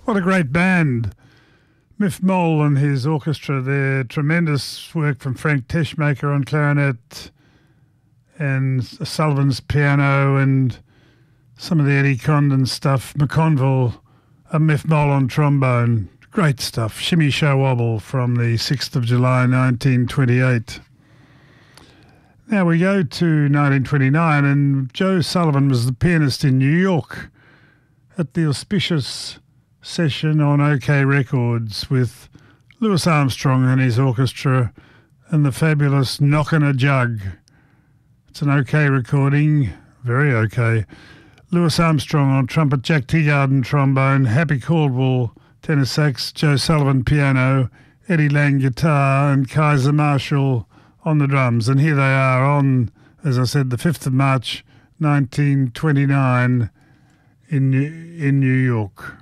What a great band. Miff Mole and his orchestra there. Tremendous work from Frank Teschmaker on clarinet and Sullivan's piano and some of the Eddie Condon stuff. McConville and Miff Mole on trombone. Great stuff. Shimmy Show Wobble from the 6th of July 1928. Now we go to 1929, and Joe Sullivan was the pianist in New York at the auspicious session on OK Records with Louis Armstrong and his orchestra and the fabulous Knockin' a Jug. It's an OK recording, very OK. Louis Armstrong on trumpet, Jack Teagarden trombone, Happy Caldwell tenor sax, Joe Sullivan piano, Eddie Lang guitar, and Kaiser Marshall on the drums. And here they are on, as I said, the 5th of March 1929 in New York.